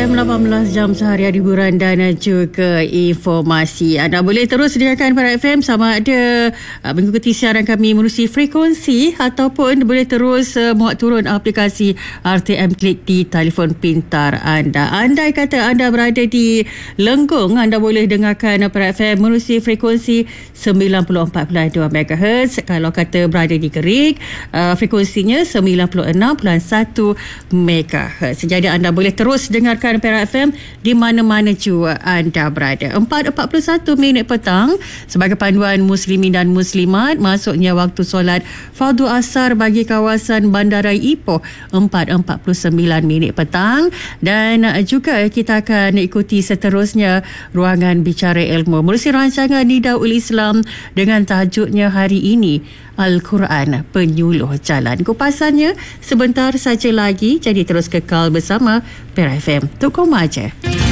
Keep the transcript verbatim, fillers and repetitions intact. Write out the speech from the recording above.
F M, lapan belas jam seharian hiburan dan juga informasi. Anda boleh terus dengarkan Perak F M sama ada uh, mengikuti siaran kami menerusi frekuensi ataupun boleh terus uh, muat turun aplikasi R T M Klik di telefon pintar anda. Andai kata anda berada di Lenggong, anda boleh dengarkan Perak F M menerusi frekuensi sembilan puluh empat perpuluhan dua megahertz. Kalau kata berada di Kerik, uh, frekuensinya sembilan puluh enam perpuluhan satu megahertz. Jadi anda boleh terus dengarkan Perak F M di mana-mana jua anda berada. empat empat puluh satu minit petang sebagai panduan muslimin dan muslimat, masuknya waktu solat fardu asar bagi kawasan Bandaraya Ipoh empat empat puluh sembilan minit petang. Dan juga kita akan ikuti seterusnya ruangan bicara ilmu menerusi rancangan Nidaul Islam dengan tajuknya hari ini Al-Quran Penyuluh Jalan. Kupasannya sebentar saja lagi, jadi terus kekal bersama Perak F M. Tok Koma aja.